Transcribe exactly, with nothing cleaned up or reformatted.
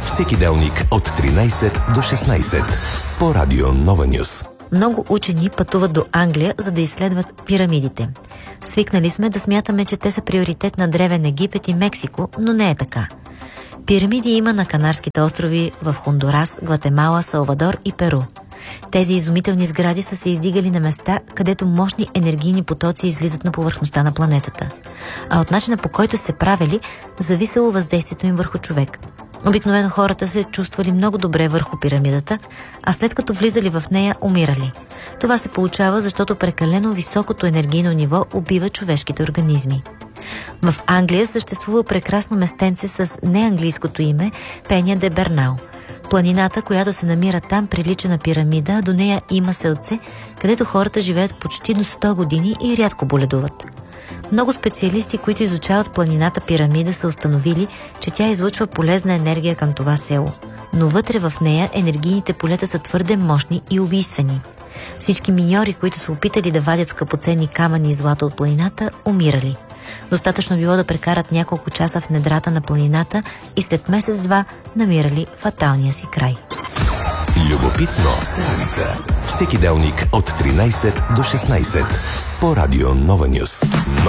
Всеки делник от тринайсет до шестнайсет по Радио Нова Нюс. Много учени пътуват до Англия, за да изследват пирамидите. Свикнали сме да смятаме, че те са приоритет на Древен Египет и Мексико, но не е така. Пирамиди има на Канарските острови, в Хондурас, Гватемала, Салвадор и Перу. Тези изумителни сгради са се издигали на места, където мощни енергийни потоци излизат на повърхността на планетата. А от начина, по който се правили, зависело въздействието им върху човек. Обикновено хората се чувствали много добре върху пирамидата, а след като влизали в нея, умирали. Това се получава, защото прекалено високото енергийно ниво убива човешките организми. В Англия съществува прекрасно местенце с неанглийското име Пеня де Бернал. Планината, която се намира там, прилича на пирамида, а до нея има селце, където хората живеят почти до сто години и рядко боледуват. Много специалисти, които изучават планината пирамида, са установили, че тя излъчва полезна енергия към това село. Но вътре в нея енергийните полета са твърде мощни и убийствени. Всички миньори, които са опитали да вадят скъпоценни камъни и злато от планината, умирали. Достатъчно било да прекарат няколко часа в недрата на планината и след месец-два намирали фаталния си край. Любопитно седмица. Всеки делник от тринайсет до шестнайсет по Радио Нова Нюс.